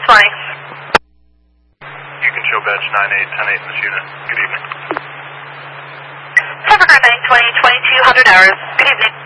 flying. You can show badge 9810 in this unit. Good evening. Traffic 920, 2200 hours. Good evening.